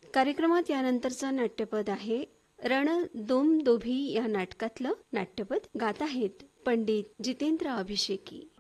कार्यक्रमात यानंतरचं नाट्यपद आहे रण दोम दोभी या नाटकातलं नाट्यपद. गात आहेत पंडित जितेंद्र अभिषेकी.